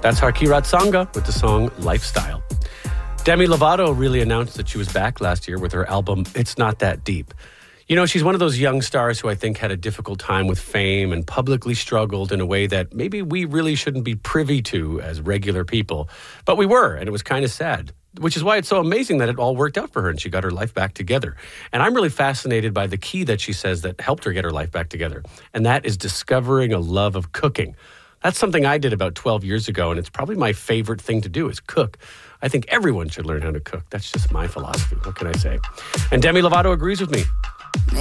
That's Harki Ratsanga with the song Lifestyle. Demi Lovato really announced that she was back last year with her album It's Not That Deep. You know, she's one of those young stars who I think had a difficult time with fame and publicly struggled in a way that maybe we really shouldn't be privy to as regular people. But we were, and it was kind of sad, which is why it's so amazing that it all worked out for her and she got her life back together. And I'm really fascinated by the key that she says that helped her get her life back together, and that is discovering a love of cooking. That's something I did about 12 years ago, and it's probably my favorite thing to do is cook. I think everyone should learn how to cook. That's just my philosophy. What can I say? And Demi Lovato agrees with me.